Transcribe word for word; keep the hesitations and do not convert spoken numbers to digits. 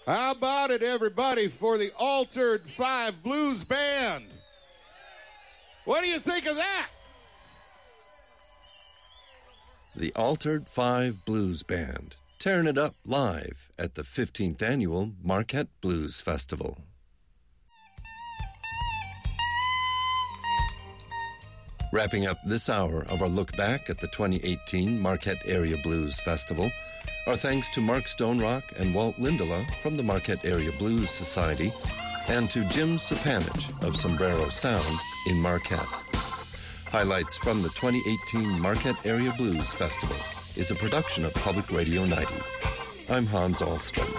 How about it, everybody, for the Altered Five Blues Band? What do you think of that? The Altered Five Blues Band, tearing it up live at the fifteenth Annual Marquette Blues Festival. Wrapping up this hour of our look back at the twenty eighteen Marquette Area Blues Festival, our thanks to Mark Stonerock and Walt Lindela from the Marquette Area Blues Society, and to Jim Sapanich of Sombrero Sound in Marquette. Highlights from the twenty eighteen Marquette Area Blues Festival is a production of Public Radio ninety. I'm Hans Ahlstrom.